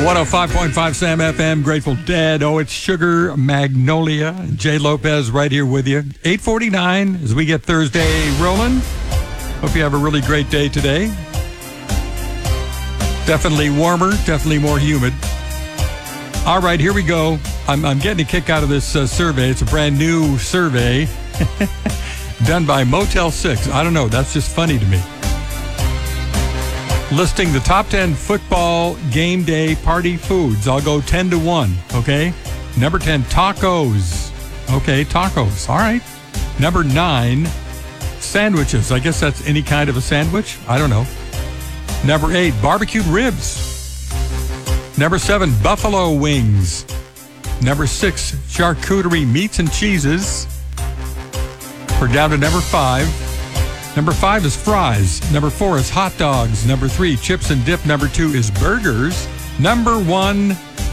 105.5 Sam FM, Grateful Dead. Oh, it's Sugar Magnolia. Jay Lopez right here with you. 8:49 as we get Thursday rolling. Hope you have a really great day today. Definitely warmer, definitely more humid. All right, here we go. I'm getting a kick out of this survey. It's a brand new survey done by Motel 6. I don't know. That's just funny to me. Listing the top 10 football game day party foods. I'll go 10 to 1, okay? Number 10, tacos. Okay, tacos. All right. Number 9, sandwiches. I guess that's any kind of a sandwich. I don't know. Number 8, barbecued ribs. Number 7, buffalo wings. Number 6, charcuterie meats and cheeses. We're down to number 5. Number 5 is fries. Number 4 is hot dogs. Number 3, chips and dip. Number 2 is burgers. Number 1,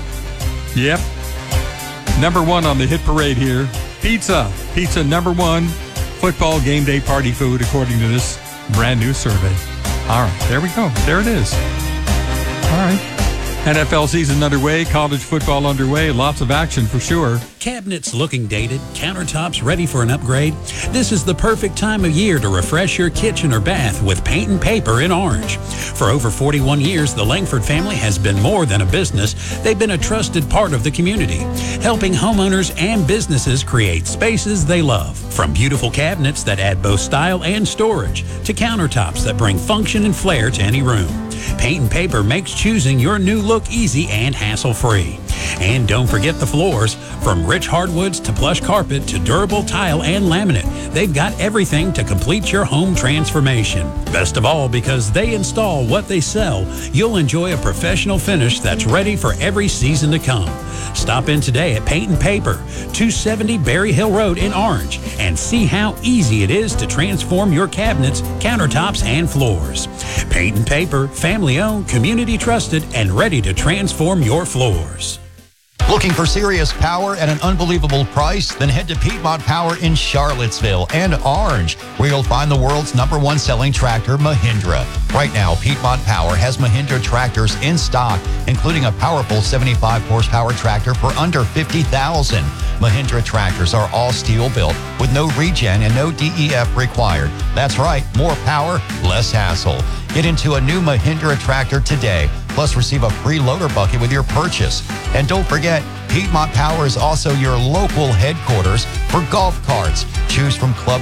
yep. Number 1 on the hit parade here, pizza. Pizza, number 1 football game day party food, according to this brand new survey. All right, there we go. There it is. All right. NFL season underway, college football underway, lots of action for sure. Cabinets looking dated, countertops ready for an upgrade. This is the perfect time of year to refresh your kitchen or bath with Paint and Paper in Orange. For over 41 years, the Langford family has been more than a business. They've been a trusted part of the community, helping homeowners and businesses create spaces they love. From beautiful cabinets that add both style and storage to countertops that bring function and flair to any room. Paint and Paper makes choosing your new look easy and hassle-free. And don't forget the floors. From rich hardwoods to plush carpet to durable tile and laminate, they've got everything to complete your home transformation. Best of all, because they install what they sell, you'll enjoy a professional finish that's ready for every season to come. Stop in today at Paint and Paper, 270 Berry Hill Road in Orange, and see how easy it is to transform your cabinets, countertops, and floors. Paint and Paper, family-owned, community-trusted, and ready to transform your floors. Looking for serious power at an unbelievable price? Then head to Piedmont Power in Charlottesville and Orange, where you'll find the world's #1 selling tractor, Mahindra. Right now, Piedmont Power has Mahindra tractors in stock, including a powerful 75 horsepower tractor for under $50,000. Mahindra tractors are all steel built with no regen and no DEF required. That's right, more power, less hassle. Get into a new Mahindra tractor today, plus receive a free loader bucket with your purchase. And don't forget, Piedmont Power is also your local headquarters for golf carts. Choose from Club